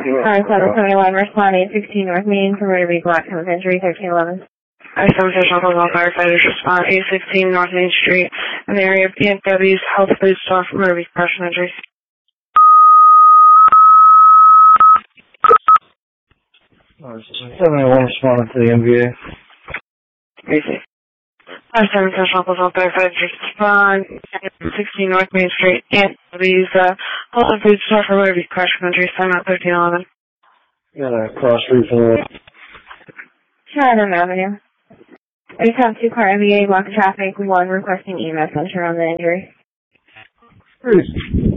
771, responding 16 North Main for motor vehicle accident with injury, 1311. I-7 all firefighters respond 816 North Main Street in the area of DFW's Health Food Store for motor vehicle crash and injuries. 71 responding to the MVA. Basic. I-7 all firefighters respond 16 North Main Street in DFW's Health Food Store for motor vehicle crash and injuries, time out 1311. Got a cross street for the Chatham Avenue. We have 2-car MVA block of traffic, 1 requesting EMS center on the injury. Please.